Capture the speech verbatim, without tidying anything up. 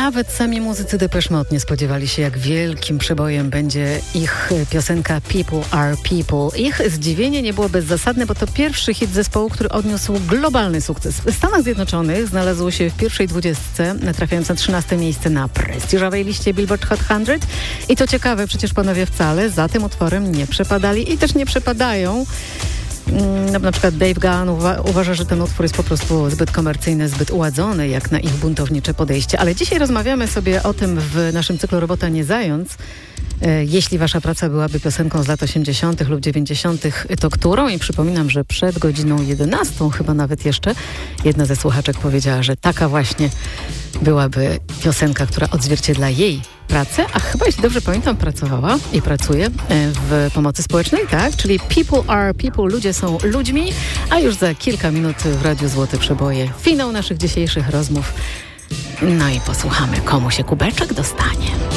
Nawet sami muzycy Depeche Mode nie spodziewali się, jak wielkim przebojem będzie ich piosenka People Are People. Ich zdziwienie nie było bezzasadne, bo to pierwszy hit zespołu, który odniósł globalny sukces. W Stanach Zjednoczonych znalazło się w pierwszej dwudziestce, trafiając na trzynaste miejsce na prestiżowej liście Billboard Hot sto. I to ciekawe, przecież panowie wcale za tym utworem nie przepadali i też nie przepadają. Na przykład Dave Gahan uwa- uważa, że ten utwór jest po prostu zbyt komercyjny, zbyt uładzony, jak na ich buntownicze podejście. Ale dzisiaj rozmawiamy sobie o tym w naszym cyklu Robota nie zając. E, jeśli wasza praca byłaby piosenką z lat osiemdziesiątych lub dziewięćdziesiątych, to którą? I przypominam, że przed godziną jedenastą, chyba nawet jeszcze, jedna ze słuchaczek powiedziała, że taka właśnie byłaby piosenka, która odzwierciedla jej pracę, a chyba, jeśli dobrze pamiętam, pracowała i pracuje w pomocy społecznej, tak? Czyli People Are People, ludzie są ludźmi, a już za kilka minut w Radiu Złote Przeboje finał naszych dzisiejszych rozmów. No i posłuchamy, komu się kubeczek dostanie.